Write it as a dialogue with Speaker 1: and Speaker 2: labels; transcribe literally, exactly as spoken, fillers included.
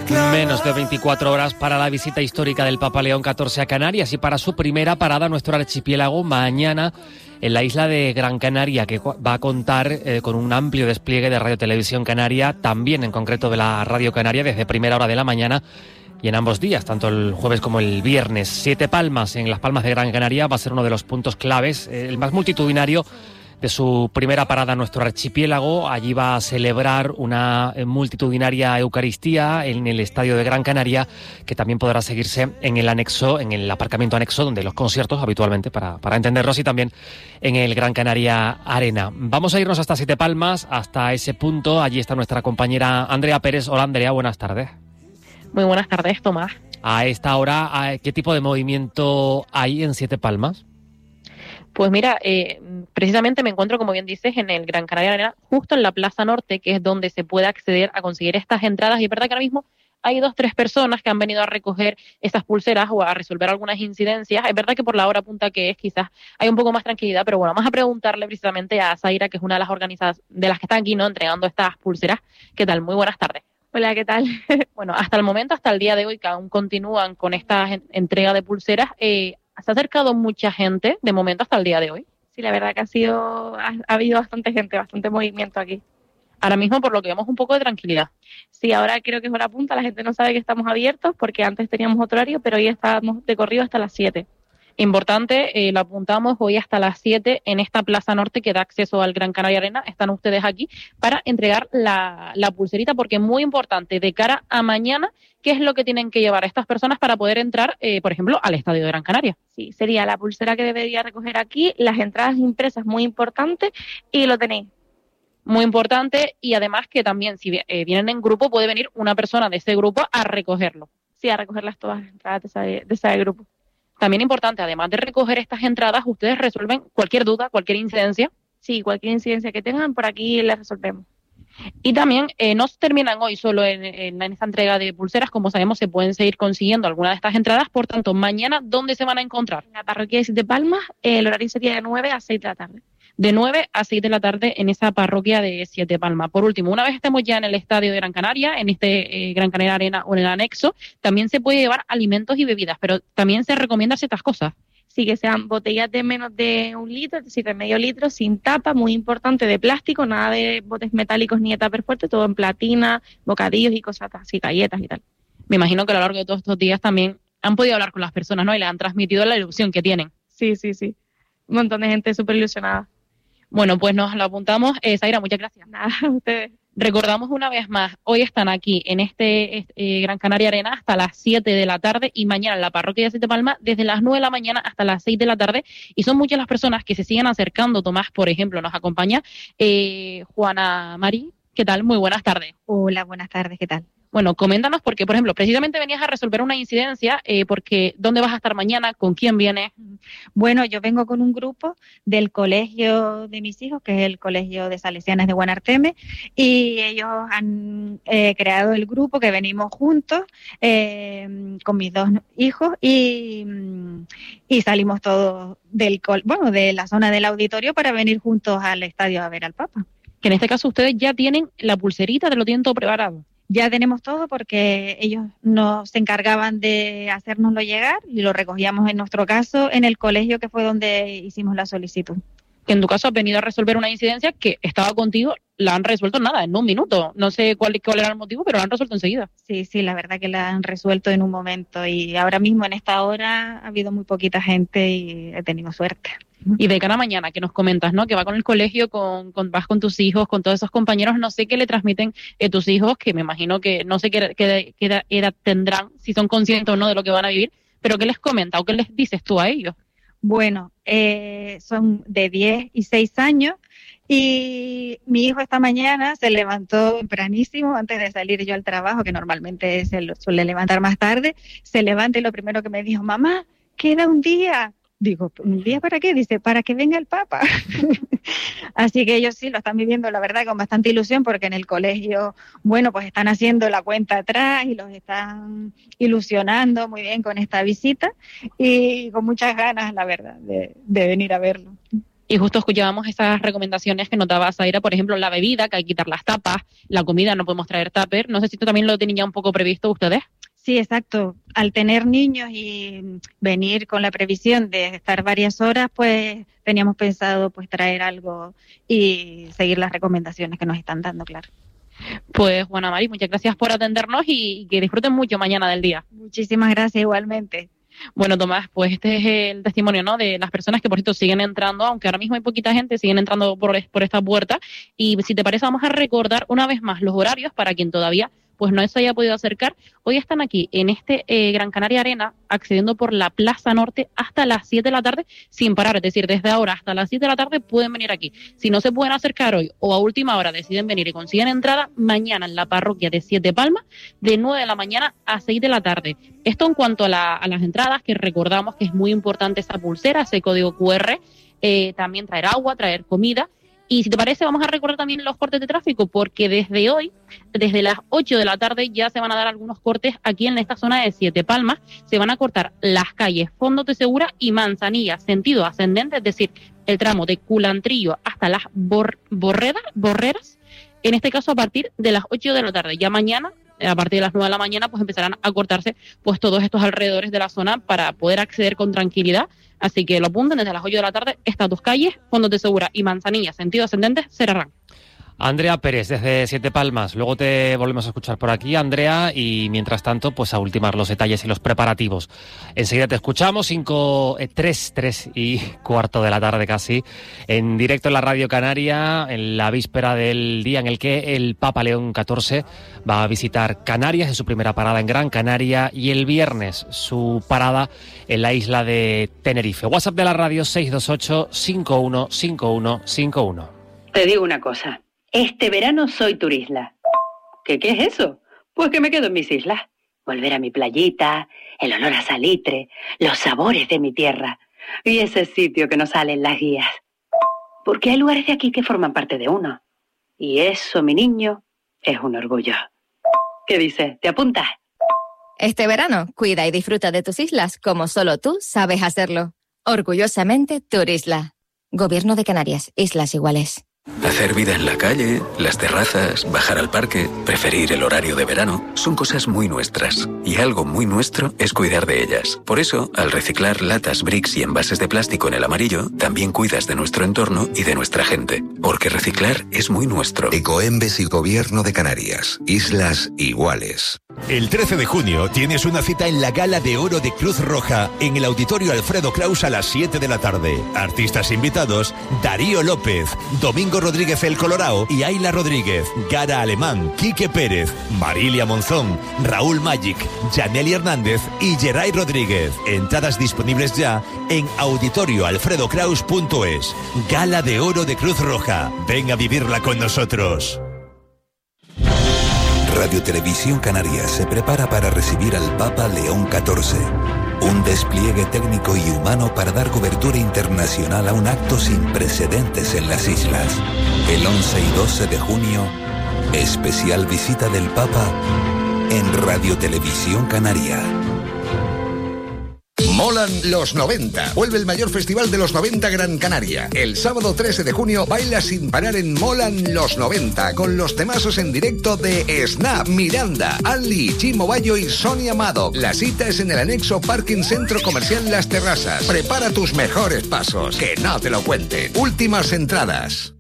Speaker 1: Menos de veinticuatro horas para la visita histórica del Papa León catorce a Canarias y para su primera parada a nuestro archipiélago mañana en la isla de Gran Canaria, que va a contar eh, con un amplio despliegue de Radio Televisión Canaria, también en concreto de la Radio Canaria, desde primera hora de la mañana y en ambos días, tanto el jueves como el viernes. Siete Palmas, en Las Palmas de Gran Canaria, va a ser uno de los puntos claves, eh, el más multitudinario de su primera parada a nuestro archipiélago. Allí va a celebrar una multitudinaria Eucaristía en el Estadio de Gran Canaria, que también podrá seguirse en el anexo, en el aparcamiento anexo, donde los conciertos habitualmente, para, para entenderlos, y también en el Gran Canaria Arena. Vamos a irnos hasta Siete Palmas, hasta ese punto. Allí está nuestra compañera Andrea Pérez. Hola, Andrea, buenas tardes.
Speaker 2: Muy buenas tardes, Tomás.
Speaker 1: A esta hora, ¿qué tipo de movimiento hay en Siete Palmas?
Speaker 2: Pues mira, eh, precisamente me encuentro, como bien dices, en el Gran Canaria Arena, justo en la Plaza Norte, que es donde se puede acceder a conseguir estas entradas. Y es verdad que ahora mismo hay dos, tres personas que han venido a recoger esas pulseras o a resolver algunas incidencias. Es verdad que por la hora punta que es, quizás hay un poco más tranquilidad, pero bueno, vamos a preguntarle precisamente a Zaira, que es una de las organizadas, de las que están aquí, ¿no?, entregando estas pulseras. ¿Qué tal? Muy buenas tardes.
Speaker 3: Hola, ¿qué tal?
Speaker 2: Bueno, hasta el momento, hasta el día de hoy, que aún continúan con esta en- entrega de pulseras, eh, ¿se ha acercado mucha gente de momento hasta el día de hoy?
Speaker 3: Sí, la verdad que ha sido, ha, ha habido bastante gente, bastante movimiento aquí.
Speaker 2: Ahora mismo, por lo que vemos, un poco de tranquilidad.
Speaker 3: Sí, ahora creo que es hora punta, la gente no sabe que estamos abiertos porque antes teníamos otro horario, pero hoy estamos de corrido hasta las siete.
Speaker 2: Importante, eh, lo apuntamos hoy hasta las siete en esta Plaza Norte que da acceso al Gran Canaria Arena. Están ustedes aquí para entregar la, la pulserita, porque es muy importante de cara a mañana qué es lo que tienen que llevar estas personas para poder entrar, eh, por ejemplo, al Estadio de Gran Canaria.
Speaker 3: Sí, sería la pulsera que debería recoger aquí, las entradas impresas, muy importante, y lo tenéis.
Speaker 2: Muy importante, y además que también si eh, vienen en grupo puede venir una persona de ese grupo a recogerlo.
Speaker 3: Sí, a recogerlas todas las entradas de ese, de ese grupo.
Speaker 2: También importante, además de recoger estas entradas, ustedes resuelven cualquier duda, cualquier incidencia.
Speaker 3: Sí, cualquier incidencia que tengan, por aquí la resolvemos.
Speaker 2: Y también eh, no se terminan hoy solo en, en, en esta entrega de pulseras. Como sabemos, se pueden seguir consiguiendo algunas de estas entradas. Por tanto, mañana, ¿dónde se van a encontrar?
Speaker 3: En la parroquia de Siete Palmas, eh, el horario sería de nueve a seis de la tarde.
Speaker 2: De nueve a seis de la tarde en esa parroquia de Siete Palmas. Por último, una vez estemos ya en el Estadio de Gran Canaria, en este eh, Gran Canaria Arena o en el anexo, también se puede llevar alimentos y bebidas, pero también se recomiendan ciertas cosas.
Speaker 3: Sí, que sean botellas de menos de un litro, es decir, de medio litro, sin tapa, muy importante, de plástico, nada de botes metálicos ni de tupper fuerte, todo en platina, bocadillos y cosas así, galletas y tal.
Speaker 2: Me imagino que a lo largo de todos estos días también han podido hablar con las personas, ¿no? Y les han transmitido la ilusión que tienen.
Speaker 3: Sí, sí, sí. Un montón de gente súper ilusionada.
Speaker 2: Bueno, pues nos lo apuntamos. Eh, Zaira, muchas gracias.
Speaker 3: Nada, a ustedes.
Speaker 2: Recordamos una vez más, hoy están aquí en este eh, Gran Canaria Arena hasta las siete de la tarde y mañana en la parroquia de Siete Palmas desde las nueve de la mañana hasta las seis de la tarde. Y son muchas las personas que se siguen acercando. Tomás, por ejemplo, nos acompaña. Eh, Juana Mari, ¿qué tal? Muy buenas tardes.
Speaker 4: Hola, buenas tardes, ¿qué tal?
Speaker 2: Bueno, coméntanos porque, por ejemplo, precisamente venías a resolver una incidencia, eh, porque ¿dónde vas a estar mañana? ¿Con quién vienes?
Speaker 4: Bueno, yo vengo con un grupo del colegio de mis hijos, que es el Colegio de Salesianas de Guanarteme, y ellos han eh, creado el grupo que venimos juntos eh, con mis dos hijos y, y salimos todos del col- bueno, de la zona del auditorio para venir juntos al estadio a ver al Papa.
Speaker 2: Que en este caso ustedes ya tienen la pulserita, te lo tienen todo preparado.
Speaker 4: Ya tenemos todo porque ellos nos encargaban de hacérnoslo llegar y lo recogíamos en nuestro caso en el colegio que fue donde hicimos la solicitud.
Speaker 2: Que en tu caso has venido a resolver una incidencia que estaba contigo, la han resuelto en nada, en un minuto. No sé cuál, cuál era el motivo, pero la han resuelto enseguida.
Speaker 4: Sí, sí, la verdad que la han resuelto en un momento y ahora mismo en esta hora ha habido muy poquita gente y he tenido suerte.
Speaker 2: Y de cara a mañana, que nos comentas, ¿no? Que va con el colegio, con, con vas con tus hijos, con todos esos compañeros, no sé qué le transmiten eh, tus hijos, que me imagino que no sé qué, qué, qué edad tendrán, si son conscientes o no de lo que van a vivir, pero ¿qué les comenta o qué les dices tú a ellos?
Speaker 4: Bueno, eh, son de diez y seis años y mi hijo esta mañana se levantó tempranísimo antes de salir yo al trabajo, que normalmente se lo suele levantar más tarde, se levanta y lo primero que me dijo, mamá, queda un día. Digo, ¿un día para qué? Dice, para que venga el Papa. Así que ellos sí lo están viviendo, la verdad, con bastante ilusión, porque en el colegio, bueno, pues están haciendo la cuenta atrás y los están ilusionando muy bien con esta visita y con muchas ganas, la verdad, de, de venir a verlo.
Speaker 2: Y justo escuchábamos esas recomendaciones que nos daba Zaira, por ejemplo, la bebida, que hay que quitar las tapas, la comida no podemos traer tupper. No sé si esto también lo tenían ya un poco previsto ustedes.
Speaker 4: Sí, exacto. Al tener niños y venir con la previsión de estar varias horas, pues teníamos pensado pues traer algo y seguir las recomendaciones que nos están dando, claro.
Speaker 2: Pues bueno, Mari, muchas gracias por atendernos y que disfruten mucho mañana del día.
Speaker 4: Muchísimas gracias igualmente.
Speaker 2: Bueno, Tomás, pues este es el testimonio, ¿no?, de las personas que por cierto siguen entrando, aunque ahora mismo hay poquita gente, siguen entrando por, por esta puerta. Y si te parece, vamos a recordar una vez más los horarios para quien todavía pues no se haya podido acercar. Hoy están aquí en este eh, Gran Canaria Arena, accediendo por la Plaza Norte hasta las siete de la tarde sin parar, es decir, desde ahora hasta las siete de la tarde pueden venir aquí. Si no se pueden acercar hoy o a última hora deciden venir y consiguen entrada, mañana en la parroquia de Siete Palmas, de nueve de la mañana a seis de la tarde. Esto en cuanto a, la, a las entradas, que recordamos que es muy importante esa pulsera, ese código cu erre, eh, también traer agua, traer comida. Y si te parece, vamos a recordar también los cortes de tráfico, porque desde hoy, desde las ocho de la tarde, ya se van a dar algunos cortes aquí en esta zona de Siete Palmas. Se van a cortar las calles Fondo de Segura y Manzanilla, sentido ascendente, es decir, el tramo de Culantrillo hasta las bor- borreras, borreras, en este caso a partir de las ocho de la tarde. Ya mañana, a partir de las nueve de la mañana, pues empezarán a cortarse pues todos estos alrededores de la zona para poder acceder con tranquilidad. Así que lo apunten, desde las ocho de la tarde, estas dos calles, Fondo de Segura y Manzanilla, sentido ascendente, cerrarán.
Speaker 1: Andrea Pérez, desde Siete Palmas. Luego te volvemos a escuchar por aquí, Andrea, y mientras tanto, pues a ultimar los detalles y los preparativos. Enseguida te escuchamos, cinco, eh, tres, tres y cuarto de la tarde casi, en directo en la Radio Canaria, en la víspera del día en el que el Papa León catorce va a visitar Canarias, en su primera parada en Gran Canaria, y el viernes su parada en la isla de Tenerife. WhatsApp de la radio seis dos ocho, cinco uno cinco uno cinco uno.
Speaker 5: Te digo una cosa. Este verano soy turisla. ¿Qué, qué es eso? Pues que me quedo en mis islas. Volver a mi playita, el olor a salitre, los sabores de mi tierra y ese sitio que no sale en las guías. Porque hay lugares de aquí que forman parte de uno. Y eso, mi niño, es un orgullo. ¿Qué dices? ¿Te apuntas?
Speaker 6: Este verano, cuida y disfruta de tus islas como solo tú sabes hacerlo. Orgullosamente, Turisla. Gobierno de Canarias, Islas Iguales.
Speaker 7: Hacer vida en la calle, las terrazas, bajar al parque, preferir el horario de verano, son cosas muy nuestras. Y algo muy nuestro es cuidar de ellas. Por eso, al reciclar latas, bricks y envases de plástico en el amarillo, también cuidas de nuestro entorno y de nuestra gente. Porque reciclar es muy nuestro.
Speaker 8: Ecoembes y Gobierno de Canarias, Islas Iguales.
Speaker 9: El trece de junio tienes una cita en la Gala de Oro de Cruz Roja en el Auditorio Alfredo Kraus a las siete de la tarde. Artistas invitados: Darío López, Domingo Rodríguez el Colorao y Ayla Rodríguez, Gara Alemán, Quique Pérez, Marilia Monzón, Raúl Magic, Janely Hernández y Geray Rodríguez. Entradas disponibles ya en auditorio alfredo kraus punto es. Gala de Oro de Cruz Roja. Ven a vivirla con nosotros.
Speaker 8: Radio Televisión Canarias se prepara para recibir al Papa León catorce. Un despliegue técnico y humano para dar cobertura internacional a un acto sin precedentes en las islas. El once y doce de junio, especial visita del Papa en Radio Televisión Canaria.
Speaker 10: Molan los noventa. Vuelve el mayor festival de los noventa Gran Canaria. El sábado trece de junio baila sin parar en Molan los noventa con los temazos en directo de Snap, Miranda, Ali, Chimo Bayo y Sonia Amado. La cita es en el anexo Parking Centro Comercial Las Terrazas. Prepara tus mejores pasos, que no te lo cuenten. Últimas entradas.